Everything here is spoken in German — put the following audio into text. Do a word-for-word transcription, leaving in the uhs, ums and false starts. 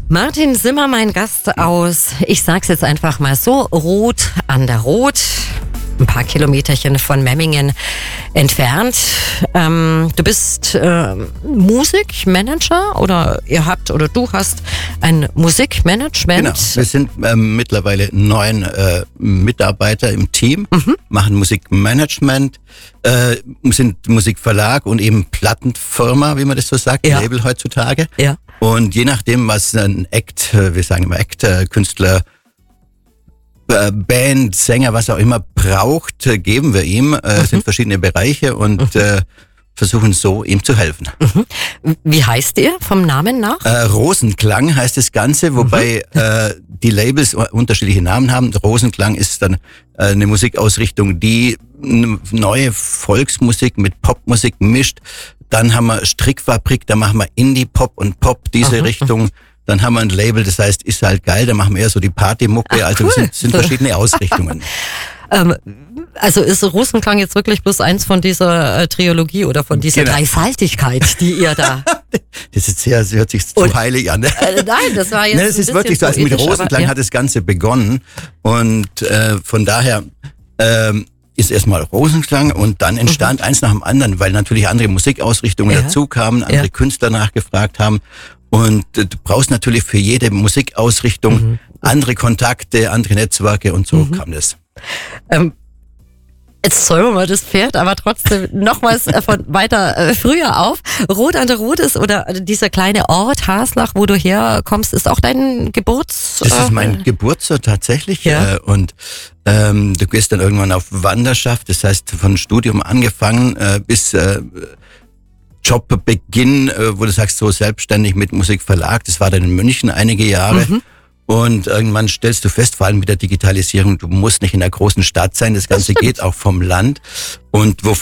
Martin Simmer, mein Gast aus, ich sag's jetzt einfach mal so, Roth an der Roth, ein paar Kilometerchen von Memmingen entfernt. Ähm, du bist äh, Musikmanager oder ihr habt oder du hast ein Musikmanagement. Genau, wir sind ähm, mittlerweile neun äh, Mitarbeiter im Team, mhm. machen Musikmanagement, äh, sind Musikverlag und eben Plattenfirma, wie man das so sagt, ja. Label heutzutage. Ja. Und je nachdem, was ein Act, wir sagen immer Act, Künstler, Band, Sänger, was auch immer braucht, geben wir ihm. Mhm. Es sind verschiedene Bereiche und mhm. äh, versuchen so ihm zu helfen. Mhm. Wie heißt ihr vom Namen nach? Äh, Rosenklang heißt das Ganze, wobei mhm. äh, die Labels unterschiedliche Namen haben. Rosenklang ist dann äh, eine Musikausrichtung, die neue Volksmusik mit Popmusik mischt. Dann haben wir Strickfabrik, da machen wir Indie-Pop und Pop, diese Aha. Richtung. Dann haben wir ein Label, das heißt, ist halt geil, da machen wir eher so die Partymucke, Ach, also cool. sind, sind verschiedene Ausrichtungen. ähm, also ist Rosenklang jetzt wirklich bloß eins von dieser äh, Trilogie oder von dieser genau. Dreifaltigkeit, die ihr da... Das ist sehr, das hört sich zu und, heilig an. Äh, nein, das war jetzt Nein, das ist wirklich so, also mit Rosenklang ja. hat das Ganze begonnen und äh, von daher... Ähm, ist erstmal Rosenklang und dann entstand mhm. eins nach dem anderen, weil natürlich andere Musikausrichtungen ja. dazu kamen, andere ja. Künstler nachgefragt haben. Und du brauchst natürlich für jede Musikausrichtung mhm. andere Kontakte, andere Netzwerke und so mhm. kam das. Ähm, jetzt zäumen wir das Pferd, aber trotzdem nochmals von weiter äh, früher auf. Roth an der Roth ist, oder dieser kleine Ort Haslach, wo du herkommst, ist auch dein Geburts... Das ist mein äh, Geburtsort tatsächlich. Ja. Äh, und ähm, du gehst dann irgendwann auf Wanderschaft, das heißt von Studium angefangen äh, bis... Äh, Jobbeginn, wo du sagst, so selbstständig mit Musikverlag, das war dann in München einige Jahre. Mhm. Und irgendwann stellst du fest, vor allem mit der Digitalisierung, du musst nicht in einer großen Stadt sein, das Ganze das geht auch vom Land. Und wo